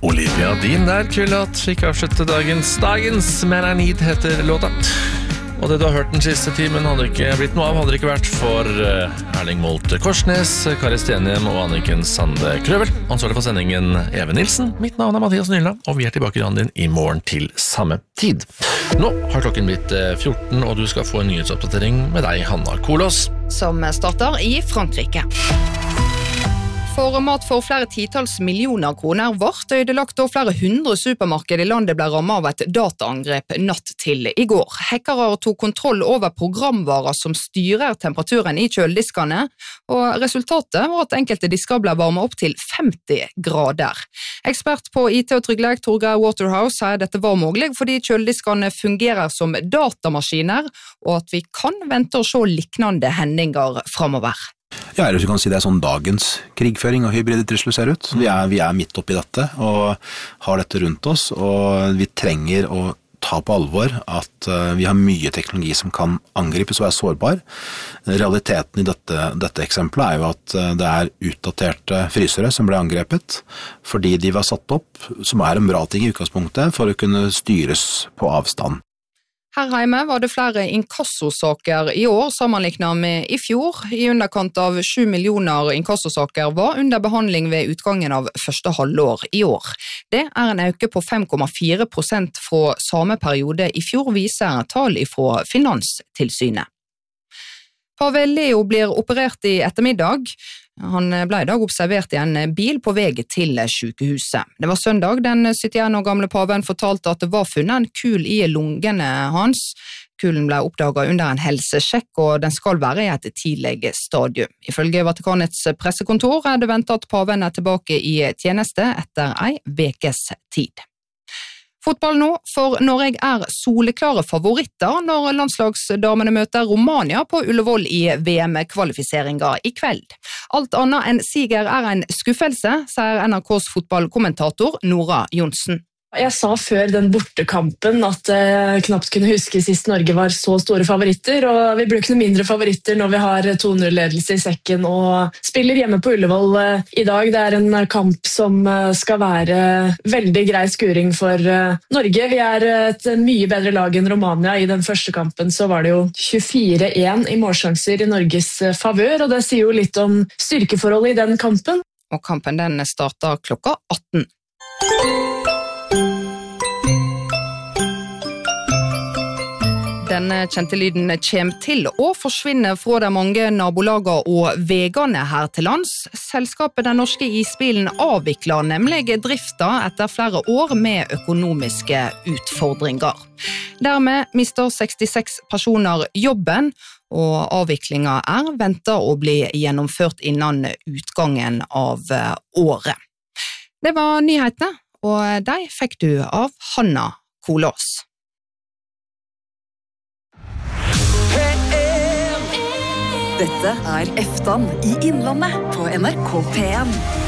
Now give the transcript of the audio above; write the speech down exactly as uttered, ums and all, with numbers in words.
Olivia Dean der, Kvillat, fikk avslutte dagens Dagens Men I Need heter låta. Og det du har hørt den siste timen hadde ikke blitt noe av, hadde det ikke vært for Erling Molte Korsnes, Kari Stenhjem og Anniken Sande Krøvel. Ansvarlig for sendingen Even Nilsen. Mitt navn er Mathias Nyla, og vi er tilbake i radioen din i morgen til samme tid. Nå har klokken blitt fjorten, og du skal få en nyhetsoppdatering med deg, Hanna Kolås. Som starter i Frankrike. For mat for flere titals millioner kroner vart ødelagt, og flere hundre supermarked i landet ble rammet av et dataangrep natt til i går. Hackere tok kontroll over programvarer som styrer temperaturen i kjølediskene, og resultatet var at enkelte disker ble varmet opp til femti grader. Ekspert på I T og tryggleik Torgeir Waterhouse sier dette var mulig fordi kjølediskene fungerer som datamaskiner, og at vi kan vente å se liknande hendinger fremover. Ja, eller så kan si det er sånn dagens krigføring og hybride trusler ser ut. Vi er, vi er midt oppi dette og har dette rundt oss, og vi trenger å ta på alvor at uh, vi har mye teknologi som kan angripes og er sårbar. Realiteten i dette, dette eksempelet er jo at uh, det er utdaterte frysere som ble angrepet fordi de var satt opp, som er en bra ting i utgangspunktet, for å kunne styres på avstand. Her hjemme var det flere inkassosaker i år sammenlignet med i fjor. I underkant av sju millioner inkassosaker var under behandling ved utgangen av første halvår i år. Det er en øke på fem komma fire prosent fra samme periode i fjor, viser tall fra Finanstilsynet. Pave Leo blir operert i ettermiddag. Han ble i dag observert i en bil på vei til sykehuset. Det var søndag. Den syttien år gamle paven fortalte at det var funnet en kul i lungene hans. Kulen ble oppdaget under en helsesjekk, og den skal være i et tidlig stadium. Ifølge Vatikanets pressekontor er det ventet at paven er tilbake i tjeneste etter en vekes tid. Fotball nå, for Norge er soleklare favoritter når landslagsdamene møter Romania på Ullevål i V M-kvalifiseringen i kveld. Alt annet enn siger er en skuffelse, sier N R K's fotballkommentator Nora Johnsen. Jeg sa før den bortekampen at jeg knapt kunne huske sist Norge var så store favoritter, og vi blir ikke noe mindre favoritter når vi har to null-ledelse i sekken og spiller hjemme på Ullevål i dag. Det er en kamp som skal være veldig grei skuring for Norge. Vi er et mye bedre lag enn Romania. I den første kampen så var det jo tjuefire én i målsjanser i Norges favør, og det sier jo litt om styrkeforholdet i den kampen. Og kampen den starter klokka atten. Den kjente lyden kommer til å forsvinne fra de mange nabolagene og vegene her til lands. Selskapet Den Norske Isbilen avvikler nemlig drifta etter flere år med økonomiske utfordringer. Dermed mister sekstiseks personer jobben, og avviklingen er ventet å bli gjennomført innen utgangen av året. Det var nyhetene, og de fikk du av Hanna Kolås. Dette er Eftan i Innlandet på N R K P en.